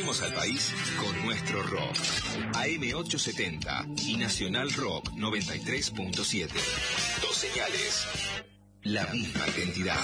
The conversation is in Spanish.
Unimos al país con nuestro rock. AM870 y Nacional Rock 93.7. Dos señales, la misma identidad.